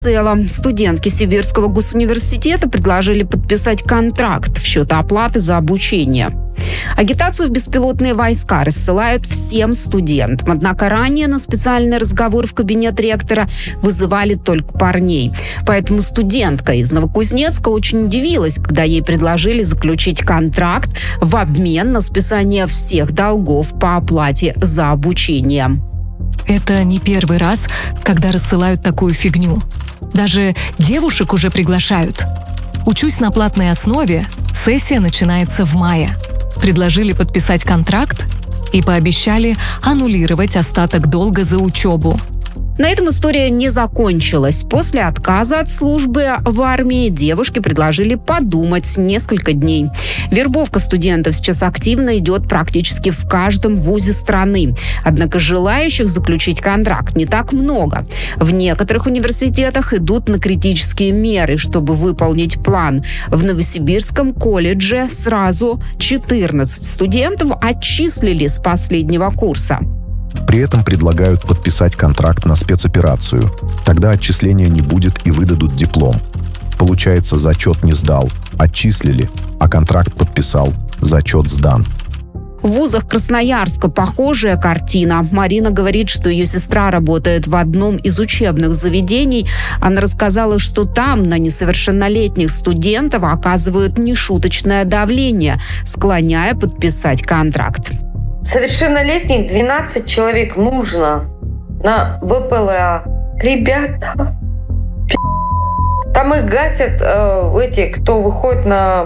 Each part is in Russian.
В целом, студентки Сибирского госуниверситета предложили подписать контракт в счет оплаты за обучение. Агитацию в беспилотные войска рассылают всем студентам. Однако ранее на специальный разговор в кабинет ректора вызывали только парней. Поэтому студентка из Новокузнецка очень удивилась, когда ей предложили заключить контракт в обмен на списание всех долгов по оплате за обучение. Это не первый раз, когда рассылают такую фигню. Даже девушек уже приглашают. Учусь на платной основе, сессия начинается в мае. Предложили подписать контракт и пообещали аннулировать остаток долга за учебу. На этом история не закончилась. После отказа от службы в армии девушки предложили подумать несколько дней. Вербовка студентов сейчас активно идет практически в каждом вузе страны. Однако желающих заключить контракт не так много. В некоторых университетах идут на критические меры, чтобы выполнить план. В Новосибирском колледже сразу 14 студентов отчислили с последнего курса. При этом предлагают подписать контракт на спецоперацию. Тогда отчисления не будет и выдадут диплом. Получается, зачет не сдал, отчислили, а контракт подписал, зачет сдан. В вузах Красноярска похожая картина. Марина говорит, что ее сестра работает в одном из учебных заведений. Она рассказала, что там на несовершеннолетних студентов оказывают нешуточное давление, склоняя подписать контракт. Совершеннолетних 12 человек нужно на БПЛА. Ребята, там их гасят кто выходит на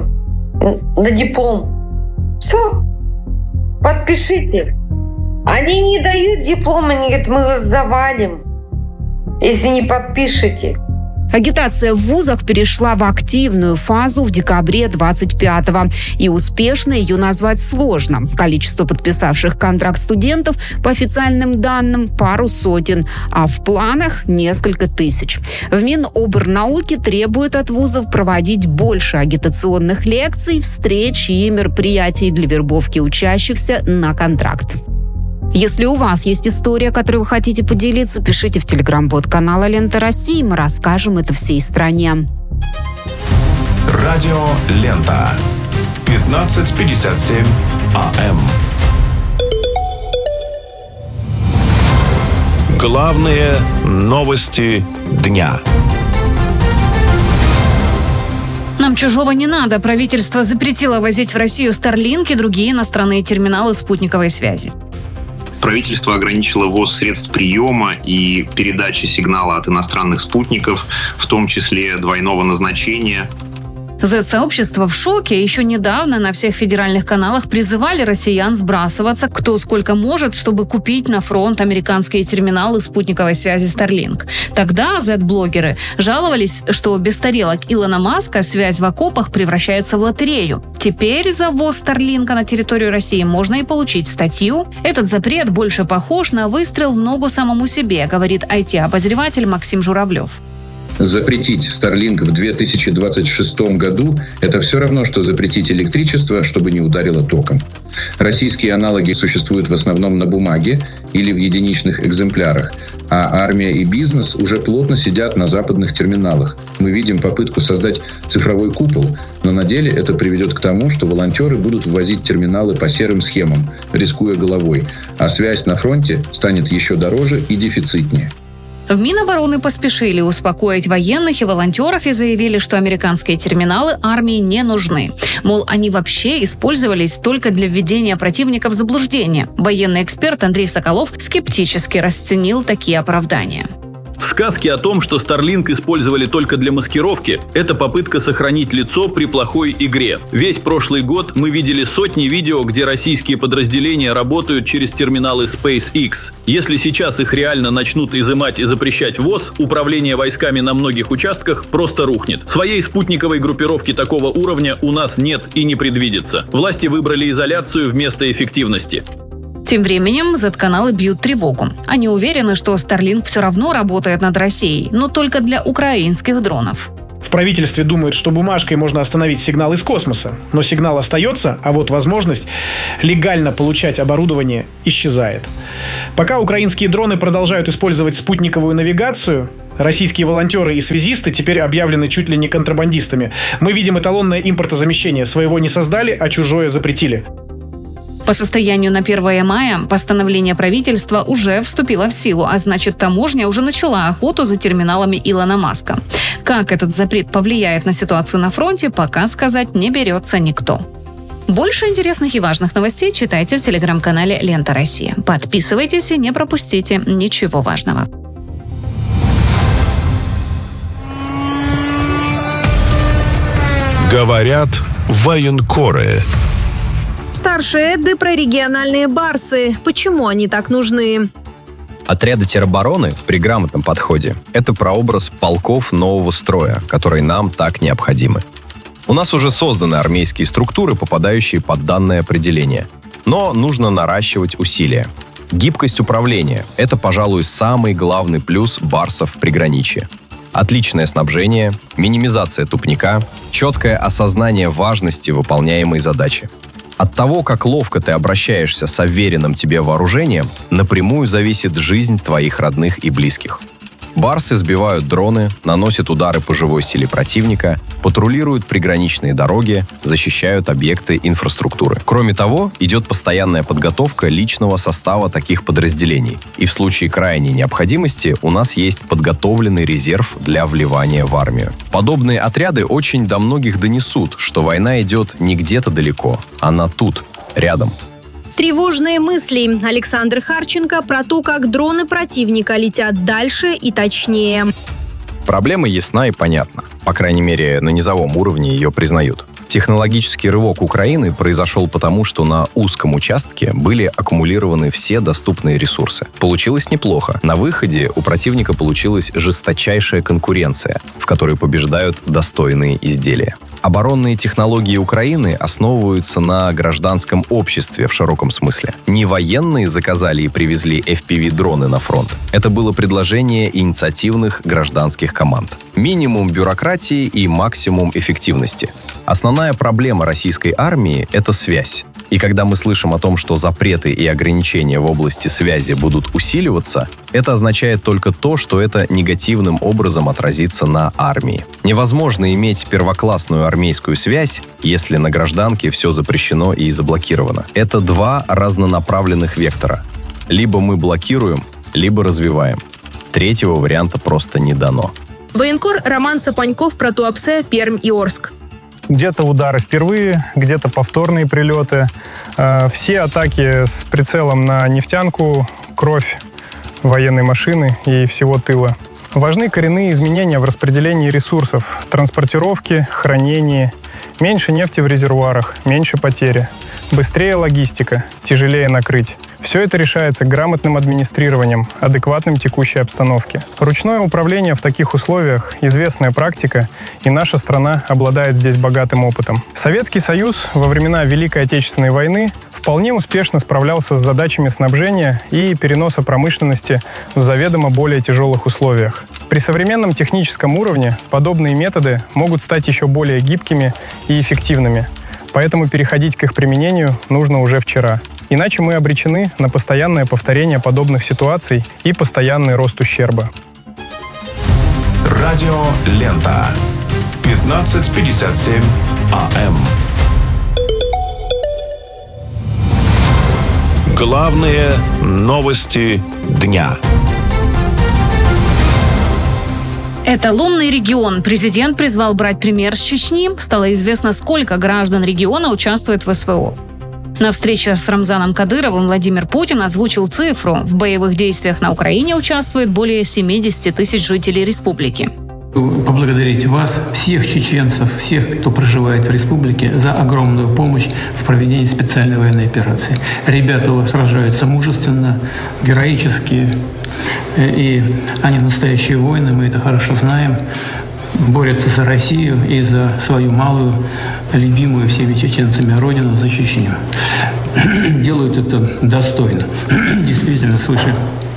диплом. Все, подпишите. Они не дают диплом, они говорят, мы вас завалим, если не подпишете. Агитация в вузах перешла в активную фазу в декабре 25-го. И успешно ее назвать сложно. Количество подписавших контракт студентов, по официальным данным, пару сотен, а в планах несколько тысяч. В Минобрнауки требует от вузов проводить больше агитационных лекций, встреч и мероприятий для вербовки учащихся на контракт. Если у вас есть история, которой вы хотите поделиться, пишите в телеграм-бот канала «Лента России». Мы расскажем это всей стране. Радио «Лента». 15:57 АМ. Главные новости дня. Нам чужого не надо. Правительство запретило возить в Россию Starlink и другие иностранные терминалы спутниковой связи. Правительство ограничило ввоз средств приема и передачи сигнала от иностранных спутников, в том числе двойного назначения. Z-сообщество в шоке. Еще недавно на всех федеральных каналах призывали россиян сбрасываться кто сколько может, чтобы купить на фронт американские терминалы спутниковой связи Starlink. Тогда Z-блогеры жаловались, что без тарелок Илона Маска связь в окопах превращается в лотерею. Теперь за ввоз Starlink на территорию России можно и получить статью. Этот запрет больше похож на выстрел в ногу самому себе, говорит IT-обозреватель Максим Журавлев. Запретить Starlink в 2026 году – это все равно, что запретить электричество, чтобы не ударило током. Российские аналоги существуют в основном на бумаге или в единичных экземплярах, а армия и бизнес уже плотно сидят на западных терминалах. Мы видим попытку создать цифровой купол, но на деле это приведет к тому, что волонтеры будут ввозить терминалы по серым схемам, рискуя головой, а связь на фронте станет еще дороже и дефицитнее. В Минобороны поспешили успокоить военных и волонтеров и заявили, что американские терминалы армии не нужны. Мол, они вообще использовались только для введения противника в заблуждение. Военный эксперт Андрей Соколов скептически расценил такие оправдания. Сказки о том, что Starlink использовали только для маскировки, это попытка сохранить лицо при плохой игре. Весь прошлый год мы видели сотни видео, где российские подразделения работают через терминалы SpaceX. Если сейчас их реально начнут изымать и запрещать ввоз, управление войсками на многих участках просто рухнет. Своей спутниковой группировки такого уровня у нас нет и не предвидится. Власти выбрали изоляцию вместо эффективности. Тем временем Z-каналы бьют тревогу. Они уверены, что Starlink все равно работает над Россией, но только для украинских дронов. В правительстве думают, что бумажкой можно остановить сигнал из космоса, но сигнал остается, а вот возможность легально получать оборудование исчезает. Пока украинские дроны продолжают использовать спутниковую навигацию, Российские волонтеры и связисты теперь объявлены чуть ли не контрабандистами. Мы видим эталонное импортозамещение. Своего не создали, а чужое запретили. По состоянию на 1 мая постановление правительства уже вступило в силу, а значит, таможня уже начала охоту за терминалами Илона Маска. Как этот запрет повлияет на ситуацию на фронте, пока сказать не берется никто. Больше интересных и важных новостей читайте в телеграм-канале «Лента Россия». Подписывайтесь и не пропустите ничего важного. Говорят военкоры. Старшие Эдды про региональные барсы. Почему они так нужны? Отряды теробороны при грамотном подходе – это прообраз полков нового строя, которые нам так необходимы. У нас уже созданы армейские структуры, попадающие под данное определение. Но нужно наращивать усилия. Гибкость управления – это, пожалуй, самый главный плюс барсов в приграничье. Отличное снабжение, минимизация тупника, четкое осознание важности выполняемой задачи. От того, как ловко ты обращаешься с уверенным тебе вооружением, напрямую зависит жизнь твоих родных и близких. Барсы сбивают дроны, наносят удары по живой силе противника, патрулируют приграничные дороги, защищают объекты инфраструктуры. Кроме того, идет постоянная подготовка личного состава таких подразделений. И в случае крайней необходимости у нас есть подготовленный резерв для вливания в армию. Подобные отряды очень до многих донесут, что война идет не где-то далеко, она тут, рядом. Тревожные мысли. Александр Харченко про то, как дроны противника летят дальше и точнее. Проблема ясна и понятна. По крайней мере, на низовом уровне ее признают. Технологический рывок Украины произошел потому, что на узком участке были аккумулированы все доступные ресурсы. Получилось неплохо. На выходе у противника получилась жесточайшая конкуренция, в которой побеждают достойные изделия. Оборонные технологии Украины основываются на гражданском обществе в широком смысле. Не военные заказали и привезли FPV-дроны на фронт. Это было предложение инициативных гражданских команд. Минимум бюрократии и максимум эффективности. Основная проблема российской армии – это связь. И когда мы слышим о том, что запреты и ограничения в области связи будут усиливаться, это означает только то, что это негативным образом отразится на армии. Невозможно иметь первоклассную армейскую связь, если на гражданке все запрещено и заблокировано. Это два разнонаправленных вектора. Либо мы блокируем, либо развиваем. Третьего варианта просто не дано. Военкор Роман Сапаньков про Туапсе, Пермь и Орск. Где-то удары впервые, где-то повторные прилеты. Все атаки с прицелом на нефтянку, кровь военной машины и всего тыла. Важны коренные изменения в распределении ресурсов, транспортировке, хранении. Меньше нефти в резервуарах, меньше потери. Быстрее логистика, тяжелее накрыть. Все это решается грамотным администрированием, адекватным текущей обстановке. Ручное управление в таких условиях – известная практика, и наша страна обладает здесь богатым опытом. Советский Союз во времена Великой Отечественной войны вполне успешно справлялся с задачами снабжения и переноса промышленности в заведомо более тяжелых условиях. При современном техническом уровне подобные методы могут стать еще более гибкими и эффективными, поэтому переходить к их применению нужно уже вчера. Иначе мы обречены на постоянное повторение подобных ситуаций и постоянный рост ущерба. Радио «Лента». 15:57 АМ. Главные новости дня. Это лунный регион. Президент призвал брать пример с Чечни. Стало известно, сколько граждан региона участвует в СВО. На встрече с Рамзаном Кадыровым Владимир Путин озвучил цифру. В боевых действиях на Украине участвует более 70 тысяч жителей республики. Поблагодарить вас, всех чеченцев, всех, кто проживает в республике, за огромную помощь в проведении специальной военной операции. Ребята сражаются мужественно, героически, и они настоящие воины, мы это хорошо знаем. Борются за Россию и за свою малую, любимую всеми чеченцами родину, за Чечню. Делают это достойно. Действительно, свыше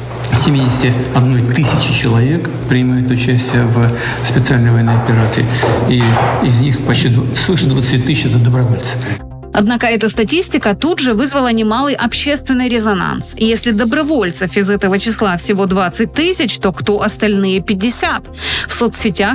71 тысячи человек принимают участие в специальной военной операции. И из них почти свыше 20 тысяч – это добровольцы. Однако эта статистика тут же вызвала немалый общественный резонанс. И если добровольцев из этого числа всего 20 тысяч, то кто остальные 50? В соцсетях